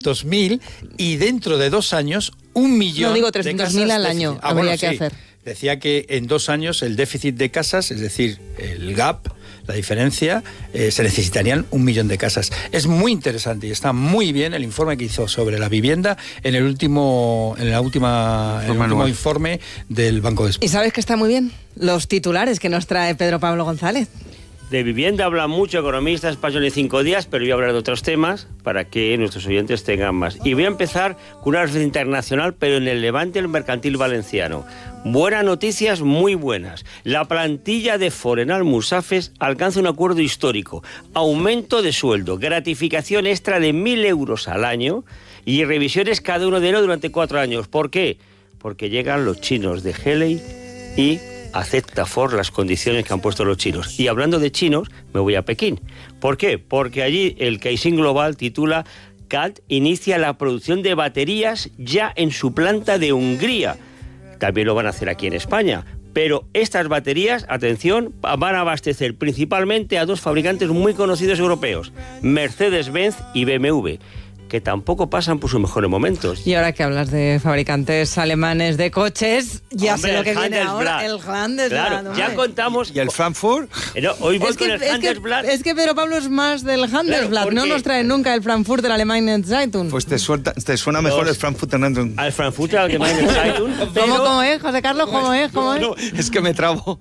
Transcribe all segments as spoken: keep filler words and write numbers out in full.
trescientos mil y dentro de dos años un millón no, digo trescientos mil al año, ah, habría bueno, que sí. hacer. Decía que en dos años el déficit de casas, es decir, el gap, la diferencia, eh, se necesitarían un millón de casas. Es muy interesante y está muy bien el informe que hizo sobre la vivienda en el último, en la última, en el último informe del Banco de España. ¿Y sabes que está muy bien? Los titulares que nos trae Pedro Pablo González. De vivienda hablan mucho economistas, pasan en cinco días, pero voy a hablar de otros temas para que nuestros oyentes tengan más. Y voy a empezar con una referencia internacional, pero en el levante del mercantil valenciano. Buenas noticias, muy buenas. La plantilla de Forenal Musafes alcanza un acuerdo histórico. Aumento de sueldo, gratificación extra de mil euros al año y revisiones cada uno de ellos durante cuatro años. ¿Por qué? Porque llegan los chinos de Helei y acepta Ford las condiciones que han puesto los chinos. Y hablando de chinos, me voy a Pekín. ¿Por qué? Porque allí el Caixin Global titula C A T inicia la producción de baterías ya en su planta de Hungría. También lo van a hacer aquí en España. Pero estas baterías, atención, van a abastecer principalmente a dos fabricantes muy conocidos europeos, Mercedes-Benz y B M W, que tampoco pasan por sus mejores momentos. Y ahora que hablas de fabricantes alemanes de coches, ya Hombre, sé lo que el viene ahora. El Handelsblad. Claro, ya contamos. ¿Y el Frankfurt? No, hoy voy es con que, el es, Handelsblad. que, es que Pedro Pablo es más del Handelsblad, Claro, no nos trae nunca el Frankfurt del Allgemeine Zeitung. Pues te, suelta, te suena mejor Los, el Frankfurt Handelsblad. Al Frankfurt Allgemeine Zeitung. Pero... ¿Cómo, ¿Cómo es, José Carlos? ¿Cómo es? ¿Cómo es? No, es que me trabo.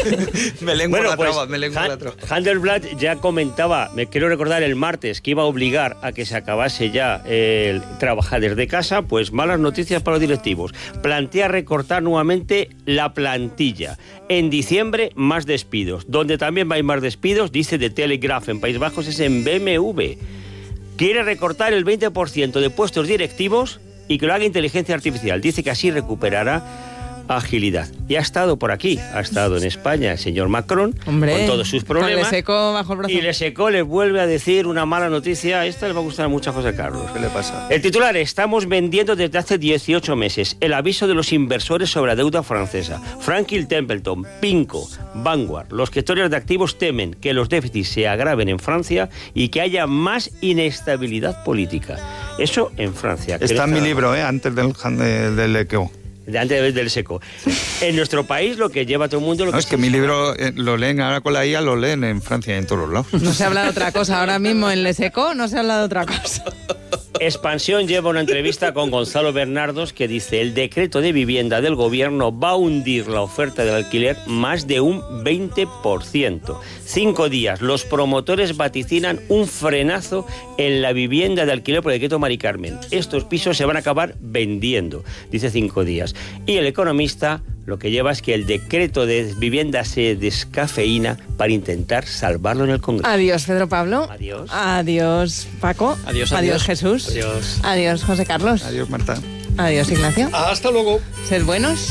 me lengua bueno, la pues, traba, me lengua Han, la traba. Handelsblad ya comentaba, me quiero recordar el martes, que iba a obligar a que se acabase ya el trabajar desde casa. Pues malas noticias para los directivos. Plantea recortar nuevamente la plantilla. En diciembre, más despidos. Donde también va a ir más despidos, dice The Telegraph en Países Bajos, es en B M W. Quiere recortar el veinte por ciento de puestos directivos y que lo haga inteligencia artificial. Dice que así recuperará agilidad. Y ha estado por aquí, ha estado en España el señor Macron, Hombre, con todos sus problemas. Le secó bajo el brazo. Y le secó, le vuelve a decir una mala noticia. Esta le va a gustar mucho a José Carlos. ¿Qué le pasa? El titular: estamos vendiendo desde hace dieciocho meses. El aviso de los inversores sobre la deuda francesa. Franklin Templeton, Pinco, Vanguard, los gestores de activos temen que los déficits se agraven en Francia y que haya más inestabilidad política. Eso en Francia. Está en mi libro, ¿eh? Antes del, del Equeo. De antes del seco. En nuestro país lo que lleva todo el mundo... Lo no, que es que mi libro eh, lo leen ahora con la I A, lo leen en Francia y en todos los lados. No se habla de otra cosa. Ahora mismo en Le Seco no se habla de otra cosa. Expansión lleva una entrevista con Gonzalo Bernardos que dice: el decreto de vivienda del gobierno va a hundir la oferta del alquiler más de un veinte por ciento. Cinco días, los promotores vaticinan un frenazo en la vivienda de alquiler por el decreto Mari Carmen. Estos pisos se van a acabar vendiendo, dice Cinco días. Y el economista lo que lleva es que el decreto de vivienda se descafeína para intentar salvarlo en el Congreso. Adiós, Pedro Pablo. Adiós. Adiós, Paco. Adiós, adiós. Adiós, Jesús. Adiós. Adiós, José Carlos. Adiós, Marta. Adiós, Ignacio. Hasta luego. Sed buenos.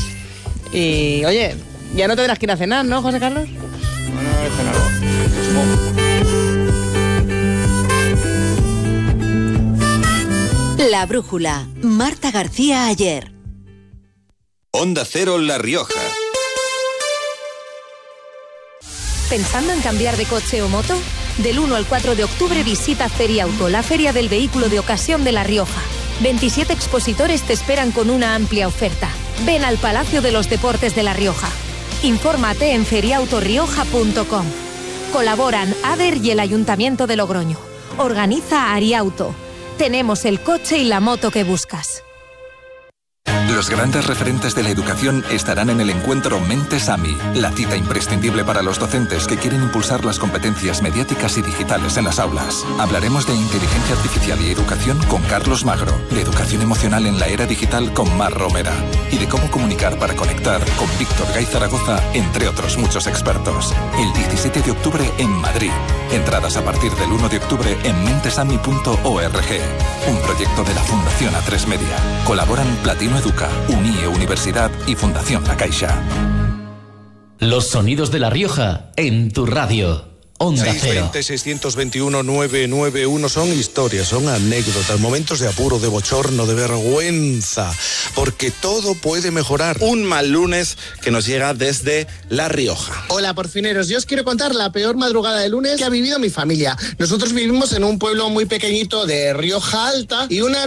Y, oye, ya no tendrás que ir a cenar, ¿no, José Carlos? No, no, he cenado. La brújula. Marta García Ayer. Onda Cero La Rioja. ¿Pensando en cambiar de coche o moto? Del uno al cuatro de octubre visita Feriauto, la feria del vehículo de ocasión de La Rioja. veintisiete expositores te esperan con una amplia oferta. Ven al Palacio de los Deportes de La Rioja. Infórmate en feriautorioja punto com. Colaboran ADER y el Ayuntamiento de Logroño. Organiza Ariauto. Tenemos el coche y la moto que buscas. Los grandes referentes de la educación estarán en el encuentro Mentes AMI, la cita imprescindible para los docentes que quieren impulsar las competencias mediáticas y digitales en las aulas. Hablaremos de inteligencia artificial y educación con Carlos Magro, de educación emocional en la era digital con Mar Romera y de cómo comunicar para conectar con Víctor Gay Zaragoza, entre otros muchos expertos. El diecisiete de octubre en Madrid. Entradas a partir del uno de octubre en mentesami punto org. Un proyecto de la Fundación A tres Media. Colaboran Platino Educa, UNIE Universidad y Fundación La Caixa. Los sonidos de La Rioja en tu radio. Onda Cero. seiscientos veinte, seiscientos veintiuno, novecientos noventa y uno son historias, son anécdotas, momentos de apuro, de bochorno, de vergüenza, porque todo puede mejorar. Un mal lunes que nos llega desde La Rioja. Hola, porfineros, yo os quiero contar la peor madrugada de lunes que ha vivido mi familia. Nosotros vivimos en un pueblo muy pequeñito de Rioja Alta y una